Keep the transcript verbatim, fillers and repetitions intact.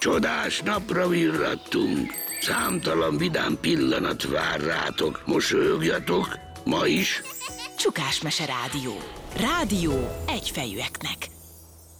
Csodás napra virrattunk. Számtalan vidám pillanat vár rátok. Mosolyogjatok, ma is. Csukásmese rádió. Rádió egyfejűeknek.